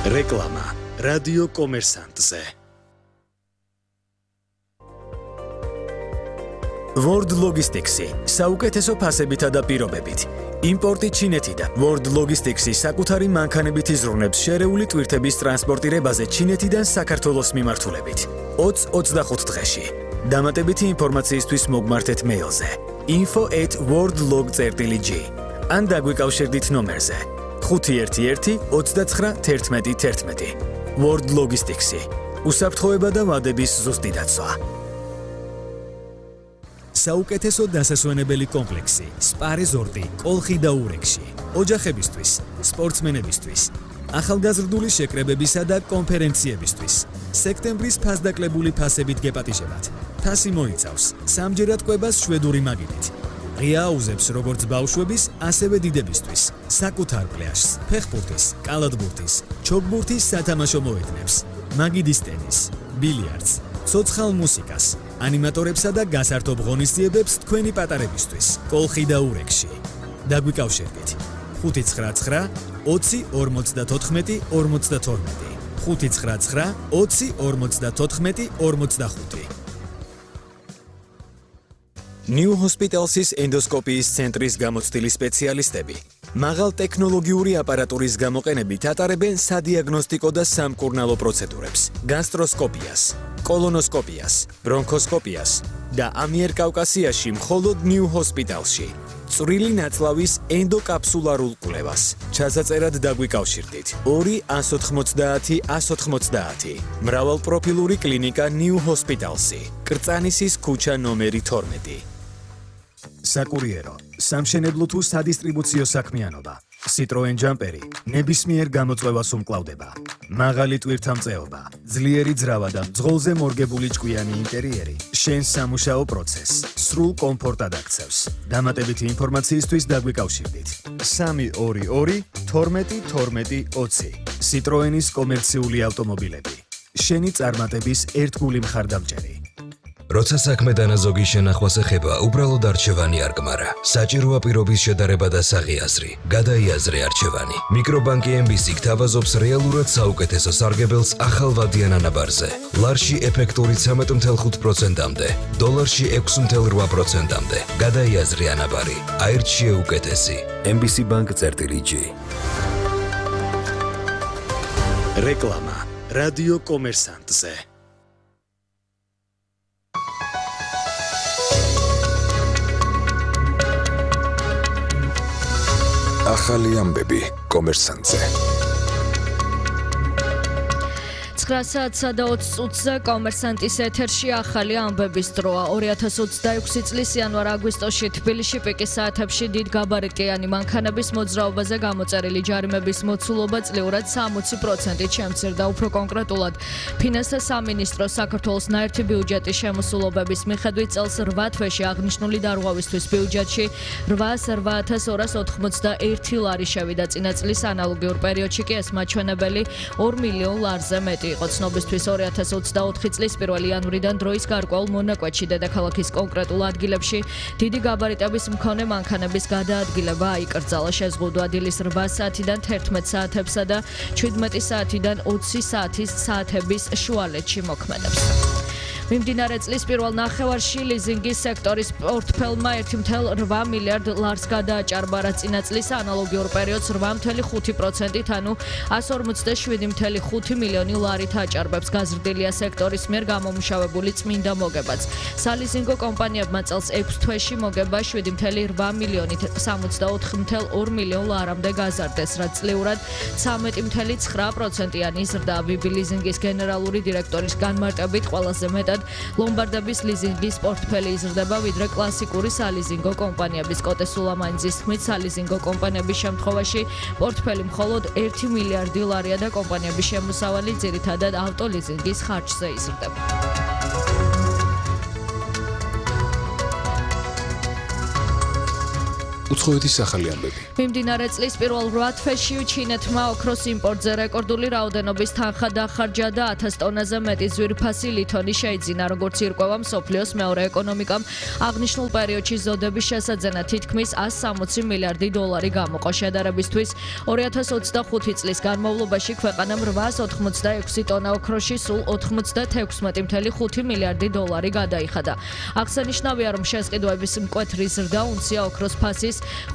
რეკლამა რადიო კომერსანტზე. World Logistics-ი საუკეთესო ფასებითა და პირობებით. იმპორტი ჩინეთიდან. World Logistics-ი საკუთარი მანქანებით იზრუნებს შერეული ტვირთების ტრანსპორტირებაზე ჩინეთიდან საქართველოს მიმართულებით. 20-25 დღეში. დამატებითი ინფორმაციისთვის მოგმართეთ მეილზე info@worldlog.gr ან დაგვიკავშირდით ნომერზე 511 29 11 11. World Logistics-ი. უსაფრთხოება და ვადების ზუსტი დაცვა. საუკეთესო დასასვენებელი კომპლექსი სპა რეზორტი კოლხი და ურეკში. ოჯახებისთვის, სპორტსმენებისთვის, ახალგაზრდული შეკრებებისა და კონფერენციებისთვის. სექტემბრის ფასდაკლებული ფასებით გეპატიჟებათ. ფასი მოიცავს სამჯერად კვებას შვედური მაგიდით. ღია აუზებს როგორც ბავშვების, ასევე დიდებისთვის. საკუთარ პლაჟს, ფეხბურთის, კალათბურთის, ჩოგბურთის სათამაშო მოედნებს, მაგიდის ტენის, ბილიარდს, ცოცხალ მუსიკას, ანიმატორებსა და გასართობ ღონისძიებებს თქვენი პატარებისთვის. კოლხი და ურეკში. დაგვიკავშირდით 599 20 54 52 599 20 54 45. New Hospital's ენდოსკოპიის ცენტრის გამოცდილი სპეციალისტები მაღალ ტექნოლოგიური აპარატურის გამოყენებით ატარებენ სადიაგნოსტიკო და სამკურნალო პროცედურებს, გასტროსკოპიას, კოლონოსკოპიას, ბრონქოსკოპიას და ამიერკავკასიაში მხოლოდ New Hospital's-ში წვრილი ნაწლავის ენდოკაფსულარულ კვლევას. ჩასაწერად დაგვიკავშირდით 2 190 190. მრავალპროფილური კლინიკა New Hospital's-ი, კრწანისის ქუჩა ნომერი 12. საკურიერო, სამშენებლო თუ სადისტრიბუციო საქმიანობა. Citroen ჯამპერი ნებისმიერ გამოწვევას უმკლავდება. მაღალი ტვირთამწეობა, ძლიერი ძრავა და მძღოლზე მორგებული ჭკვიანი ინტერიერი შენს სამუშაო პროცესს სრულ კომფორტად აქცევს. დამატებითი ინფორმაციისთვის დაგვიკავშირდით 322 12 12 20. Citroen-ის კომერციული ავტომობილები. შენი წარმატების ერთგული მხარდამჭერი. როცა საქმე დანაზოგი შენახვას ეხება, უბრალოდ არჩევანი არ გმარა. საჭიროა პირობის შედარება და საღიაზრი. გადაიაზრე არჩევანი. მიკრობანკი MBC გთავაზობს რეალურად საუკეთესო სარგებელს ახალვადიან ანაბარზე. ლარში ეფექტური 13.5%-მდე, დოლარში 6.8%-მდე. გადაიაზრე ანაბარი. აირჩიე უკეთესი. MBC Bank-G. რეკლამა რადიო კომერსანტზე. ახალი ამბები კომერსანტზე. 9 საათსა და 20 წუთზე კომერსანტის ეთერში ახალი ამბების დროა. 2026 წლის იანვარ-აგვისტოში თბილისში პიკის საათებში დიდ გაბარიტიანი მანქანების მოძრაობაზე გამოწერილი ჯარიმების მოცულობა წლიურად 60%-ით შემცირდა. უფრო კონკრეტულად, ფინანსთა სამინისტროს საქართველოს ნაერთი ბიუჯეტის შემოსულობების მიხედვით წელს 8 თვეში აღნიშნული დარღვევისთვის ბიუჯეტში 808,281 ლარი შევიდა. წინა წლის ანალოგიურ პერიოდში კი ეს მაჩვენებელი 2 მილიონ ლარზე მეტი. ცნობისთვის 2024 წლის 1 იანვრიდან დროის გარკვეულ მონაკვეთში დედაქალაქის კონკრეტულ ადგილებში დიდი გაბარიტების მქონე მანქანების გადაადგილება აიკრძალა. შეზღუდვა დილის 8 საათიდან 11 საათებსა და 17 საათიდან 20 საათის საათების შუალედში მოქმედებს. მიმდინარე წლის პირველ ნახევარში ლიზინგის სექტორის პორტფელმა 1.8 მილიარდ ლარს გადააჭარბა, რაც წინა წლის ანალოგიურ პერიოდს 8.5%-ით, ანუ 157.5 მილიონი ლარით აჭარბებს. გაზრდილია სექტორის მიერ გამომუშავებული წმინდა მოგებაც. სალიზინგო კომპანიებმა წელს 6 თვეში მოგება 7.8 მილიონით 64.2 მილიონ ლარამდე გაზარდეს, რაც წლიურად 13.9%-იანი ზრდა. ვიბი ლიზინგის გენერალური დირექტორის განმარტებით ყველაზე მეტად ლომბარდების ლიზინგის პორტფელი იზრდება, ვიდრე კლასიკური სალიზინგო კომპანიების. კოტე სულამანიძის თქმით, სალიზინგო კომპანიების შემთხვევაში პორტფელი მხოლოდ 1 მილიარდი ლარია და კომპანიების შემოსავალი ძირითადად ავტოლიზინგის ხარჯზე იზრდება. უცხოეთის ახალი ამბები. მიმდინარე წლის პირველ 8 თვეში ჩინეთმა ოქროს იმპორტზე რეკორდული რაოდენობის თანხა დახარჯა და 1000 ტონაზე მეტი ძვირფასი ლითონი შეიძინა, როგორც ირკვევა მსოფლიოს მეორე ეკონომიკამ. აღნიშნულ პერიოდში ზოდების შესაძენა თითქმის 160 მილიარდი დოლარი გამოყო. შედარებისთვის 2025 წლის განმავლობაში ქვეყანამ 886 ტონა ოქროში სულ 96.5 მილიარდი დოლარი გადაიხადა. აღსანიშნავია, რომ შესყიდვების მკვეთრი ზრდა უნცია ოქროს ფასის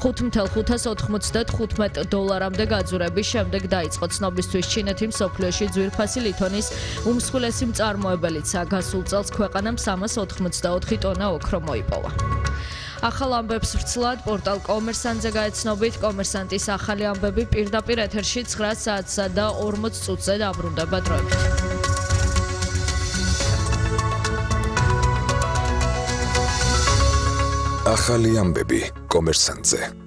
5.595 დოლარამდე გაძვირების შემდეგ დაიწყო. ცნობისთვის ჩინეთი მსოფლიოში ძვირფასი ლითონის უმსხვილესი მწარმოებელიცაა. გასულ წელს ქვეყანამ 384 ტონა ოქრო მოიპოვა. ახალ ამბებს ვრცლად პორტალ კომერსანტზე გაეცნობით. კომერსანტის ახალი ამბები პირდაპირ ეთერში 9 საათსა და 40 წუთზე დაბრუნდება დროებით. ახალი ამბები კომერსანტზე.